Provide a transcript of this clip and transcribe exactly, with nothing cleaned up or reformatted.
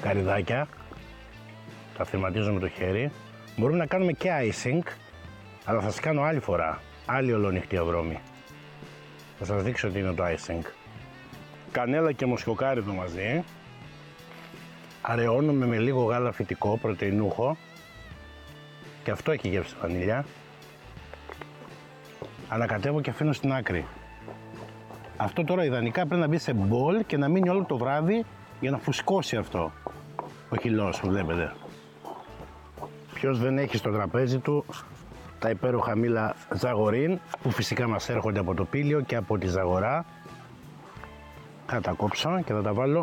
καρυδάκια. Τα θερματίζω με το χέρι. Μπορούμε να κάνουμε και icing, αλλά θα σας κάνω άλλη φορά. Άλλη ολονυχτή βρώμη. Θα σας δείξω τι είναι το icing. Κανέλα και μοσχοκάριδο μαζί. Αραιώνουμε με λίγο γάλα φυτικό, πρωτεϊνούχο. Και αυτό έχει γεύση βανίλια. Ανακατεύω και αφήνω στην άκρη. Αυτό τώρα ιδανικά πρέπει να μπει σε μπολ και να μείνει όλο το βράδυ για να φουσκώσει αυτό ο χυλός που βλέπετε. Ποιος δεν έχει στο τραπέζι του τα υπέροχα μήλα Ζαγορίν, που φυσικά μας έρχονται από το Πήλιο και από τη Ζαγορά. Θα τα κόψω και θα τα βάλω